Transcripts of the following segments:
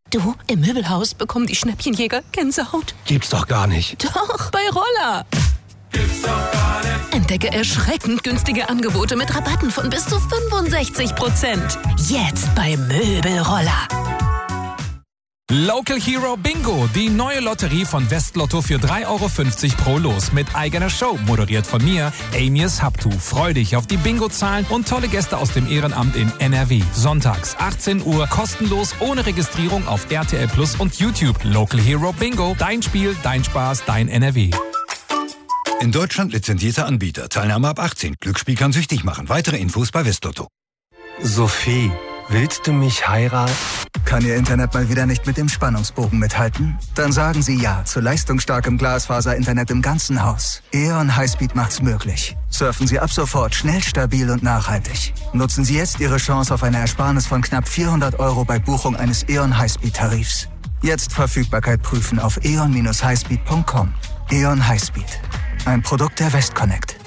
Du, im Möbelhaus bekommen die Schnäppchenjäger Gänsehaut. Gibt's doch gar nicht. Doch, bei Roller. Gibt's doch gar nicht. Entdecke erschreckend günstige Angebote mit Rabatten von bis zu 65%. Jetzt bei Möbelroller. Local Hero Bingo, die neue Lotterie von Westlotto für 3,50 € pro Los mit eigener Show, moderiert von mir, Amias Habtu. Freu dich auf die Bingo-Zahlen und tolle Gäste aus dem Ehrenamt in NRW. Sonntags, 18 Uhr, kostenlos, ohne Registrierung auf RTL Plus und YouTube. Local Hero Bingo, dein Spiel, dein Spaß, dein NRW. In Deutschland lizenzierter Anbieter. Teilnahme ab 18. Glücksspiel kann süchtig machen. Weitere Infos bei Westlotto. Sophie, willst du mich heiraten? Kann Ihr Internet mal wieder nicht mit dem Spannungsbogen mithalten? Dann sagen Sie ja zu leistungsstarkem Glasfaser-Internet im ganzen Haus. E.ON Highspeed macht's möglich. Surfen Sie ab sofort schnell, stabil und nachhaltig. Nutzen Sie jetzt Ihre Chance auf eine Ersparnis von knapp 400 € bei Buchung eines E.ON Highspeed-Tarifs. Jetzt Verfügbarkeit prüfen auf eon-highspeed.com. E.ON Highspeed. Ein Produkt der Westconnect.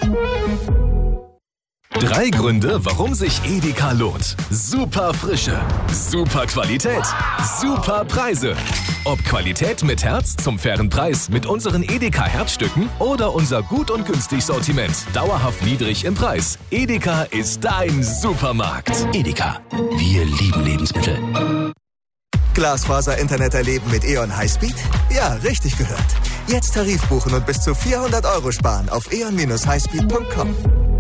3 Gründe, warum sich Edeka lohnt. Super Frische, super Qualität, super Preise. Ob Qualität mit Herz zum fairen Preis mit unseren Edeka Herzstücken oder unser gut und günstig Sortiment, dauerhaft niedrig im Preis. Edeka ist dein Supermarkt. Edeka, wir lieben Lebensmittel. Glasfaser-Internet erleben mit E.ON Highspeed? Ja, richtig gehört. Jetzt Tarif buchen und bis zu 400 € sparen auf eon-highspeed.com.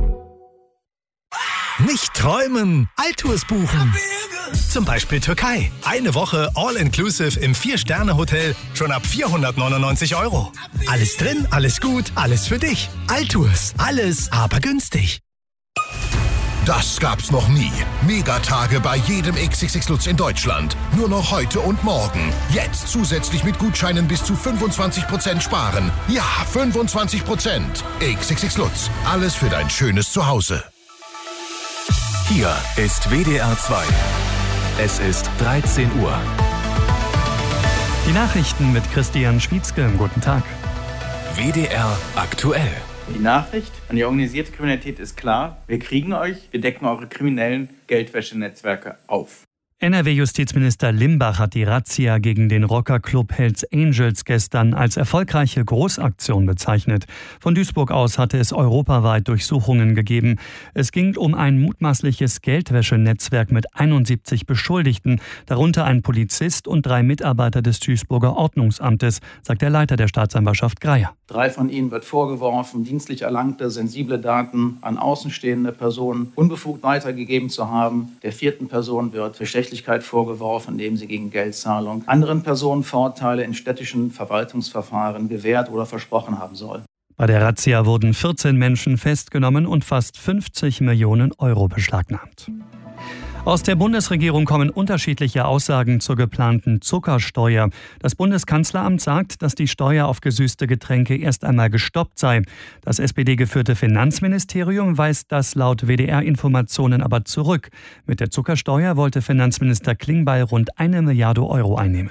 Nicht träumen, Altours buchen. Zum Beispiel Türkei. Eine Woche All-Inclusive im 4-Sterne-Hotel schon ab 499 €. Alles drin, alles gut, alles für dich. Altours, alles aber günstig. Das gab's noch nie. Megatage bei jedem XXX Lutz in Deutschland. Nur noch heute und morgen. Jetzt zusätzlich mit Gutscheinen bis zu 25% sparen. Ja, 25%. XXX Lutz. Alles für dein schönes Zuhause. Hier ist WDR 2. Es ist 13 Uhr. Die Nachrichten mit Christian Schwietzke. Guten Tag. WDR aktuell. Die Nachricht an die organisierte Kriminalität ist klar. Wir kriegen euch, wir decken eure kriminellen Geldwäschenetzwerke auf. NRW-Justizminister Limbach hat die Razzia gegen den Rockerclub Hells Angels gestern als erfolgreiche Großaktion bezeichnet. Von Duisburg aus hatte es europaweit Durchsuchungen gegeben. Es ging um ein mutmaßliches Geldwäschenetzwerk mit 71 Beschuldigten, darunter ein Polizist und 3 Mitarbeiter des Duisburger Ordnungsamtes, sagt der Leiter der Staatsanwaltschaft Greyer. 3 von ihnen wird vorgeworfen, dienstlich erlangte sensible Daten an außenstehende Personen unbefugt weitergegeben zu haben. Der 4. Person wird Bestechlichkeit vorgeworfen, indem sie gegen Geldzahlung anderen Personen Vorteile in städtischen Verwaltungsverfahren gewährt oder versprochen haben soll. Bei der Razzia wurden 14 Menschen festgenommen und fast 50 Millionen € beschlagnahmt. Aus der Bundesregierung kommen unterschiedliche Aussagen zur geplanten Zuckersteuer. Das Bundeskanzleramt sagt, dass die Steuer auf gesüßte Getränke erst einmal gestoppt sei. Das SPD-geführte Finanzministerium weist das laut WDR-Informationen aber zurück. Mit der Zuckersteuer wollte Finanzminister Klingbeil rund 1 Milliarde € einnehmen.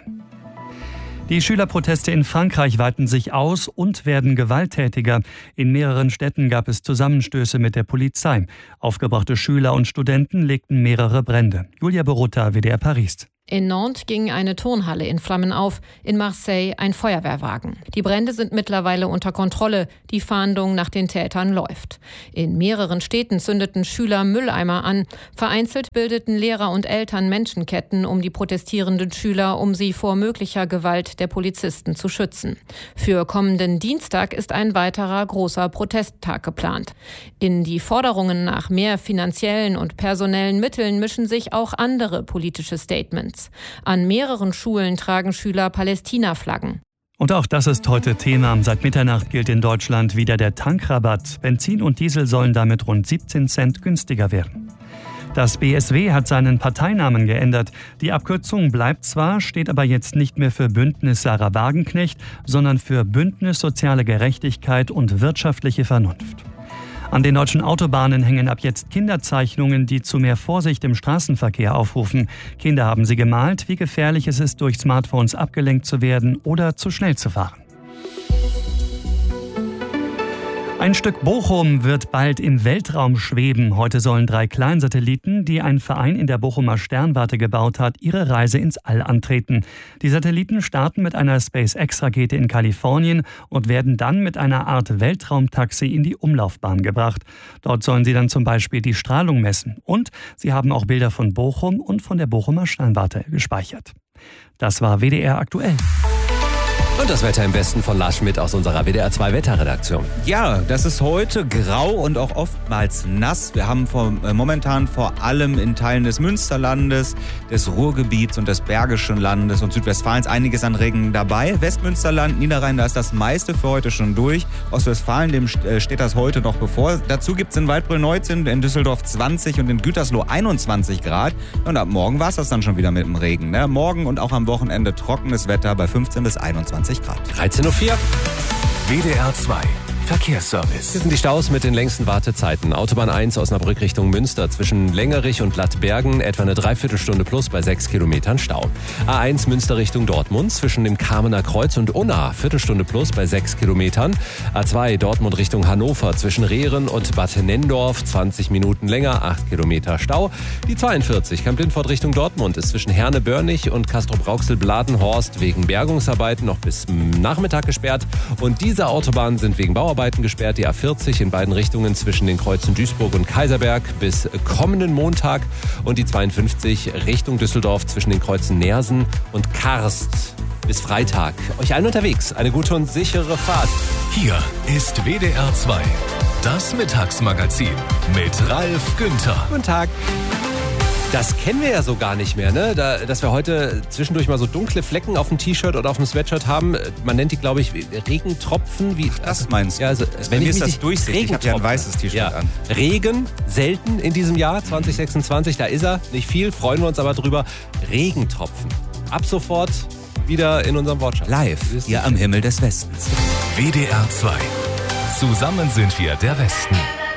Die Schülerproteste in Frankreich weiten sich aus und werden gewalttätiger. In mehreren Städten gab es Zusammenstöße mit der Polizei. Aufgebrachte Schüler und Studenten legten mehrere Brände. Julia Borutta, WDR Paris. In Nantes ging eine Turnhalle in Flammen auf, in Marseille ein Feuerwehrwagen. Die Brände sind mittlerweile unter Kontrolle, die Fahndung nach den Tätern läuft. In mehreren Städten zündeten Schüler Mülleimer an. Vereinzelt bildeten Lehrer und Eltern Menschenketten um die protestierenden Schüler, um sie vor möglicher Gewalt der Polizisten zu schützen. Für kommenden Dienstag ist ein weiterer großer Protesttag geplant. In die Forderungen nach mehr finanziellen und personellen Mitteln mischen sich auch andere politische Statements. An mehreren Schulen tragen Schüler Palästina-Flaggen. Und auch das ist heute Thema. Seit Mitternacht gilt in Deutschland wieder der Tankrabatt. Benzin und Diesel sollen damit rund 17 Cent günstiger werden. Das BSW hat seinen Parteinamen geändert. Die Abkürzung bleibt zwar, steht aber jetzt nicht mehr für Bündnis Sarah Wagenknecht, sondern für Bündnis Soziale Gerechtigkeit und wirtschaftliche Vernunft. An den deutschen Autobahnen hängen ab jetzt Kinderzeichnungen, die zu mehr Vorsicht im Straßenverkehr aufrufen. Kinder haben sie gemalt, wie gefährlich es ist, durch Smartphones abgelenkt zu werden oder zu schnell zu fahren. Ein Stück Bochum wird bald im Weltraum schweben. Heute sollen 3 Kleinsatelliten, die ein Verein in der Bochumer Sternwarte gebaut hat, ihre Reise ins All antreten. Die Satelliten starten mit einer SpaceX-Rakete in Kalifornien und werden dann mit einer Art Weltraumtaxi in die Umlaufbahn gebracht. Dort sollen sie dann zum Beispiel die Strahlung messen. Und sie haben auch Bilder von Bochum und von der Bochumer Sternwarte gespeichert. Das war WDR aktuell. Und das Wetter im Westen von Lars Schmidt aus unserer WDR 2 Wetterredaktion. Ja, das ist heute grau und auch oftmals nass. Wir haben momentan vor allem in Teilen des Münsterlandes, des Ruhrgebiets und des Bergischen Landes und Südwestfalens einiges an Regen dabei. Westmünsterland, Niederrhein, da ist das meiste für heute schon durch. Ostwestfalen, dem steht das heute noch bevor. Dazu gibt es in Waldbröl 19, in Düsseldorf 20 und in Gütersloh 21 Grad. Und ab morgen war es das dann schon wieder mit dem Regen. Ne? Morgen und auch am Wochenende trockenes Wetter bei 15 bis 21 Grad. 13.04 Uhr. WDR 2 Verkehrsservice. Hier sind die Staus mit den längsten Wartezeiten. Autobahn 1 Osnabrück Richtung Münster zwischen Längerich und Lattbergen etwa eine Dreiviertelstunde plus bei 6 Kilometern Stau. A1 Münster Richtung Dortmund zwischen dem Kamener Kreuz und Unna Viertelstunde plus bei 6 Kilometern. A2 Dortmund Richtung Hannover zwischen Rehren und Bad Nendorf 20 Minuten länger, 8 Kilometer Stau. Die 42 Kamp-Lindfort Richtung Dortmund ist zwischen Herne-Börnich und Castrop-Rauxel-Bladenhorst wegen Bergungsarbeiten noch bis Nachmittag gesperrt. Und diese Autobahnen sind wegen Bauarbeiten gesperrt. Die A40 in beiden Richtungen zwischen den Kreuzen Duisburg und Kaiserberg bis kommenden Montag. Und die 52 Richtung Düsseldorf zwischen den Kreuzen Neersen und Karst bis Freitag. Euch allen unterwegs eine gute und sichere Fahrt. Hier ist WDR 2, das Mittagsmagazin mit Ralf Günther. Guten Tag. Das kennen wir ja so gar nicht mehr, ne? Dass wir heute zwischendurch mal so dunkle Flecken auf dem T-Shirt oder auf dem Sweatshirt haben. Man nennt die, glaube ich, Regentropfen. Das meinst du? Ja, also, wenn mir ist das durchsichtig. Ich habe ja ein weißes T-Shirt an. Regen, selten in diesem Jahr 2026. Da ist er. Nicht viel, freuen wir uns aber drüber. Regentropfen. Ab sofort wieder in unserem Wortschatz. Live, hier am Himmel des Westens. WDR 2. Zusammen sind wir der Westen.